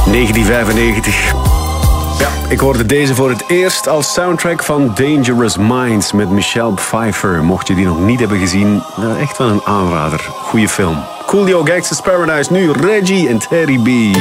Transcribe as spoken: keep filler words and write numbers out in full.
negentien vijfennegentig. Ja, ik hoorde deze voor het eerst als soundtrack van Dangerous Minds met Michelle Pfeiffer. Mocht je die nog niet hebben gezien, echt wel een aanrader. Goeie film. Coolio Gangsta's Paradise, nu Reggie en Teddy B.